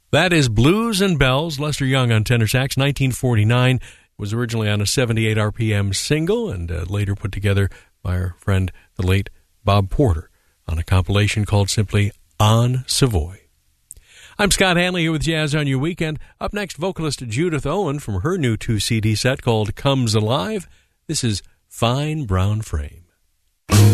That is Blues and Bells, Lester Young on tenor sax, 1949. It was originally on a 78 RPM single and later put together by our friend, the late Bob Porter, on a compilation called simply On Savoy. I'm Scott Hanley here with Jazz on Your Weekend. Up next, vocalist Judith Owen from her new 2-CD set called Comes Alive. This is Fine Brown Frame.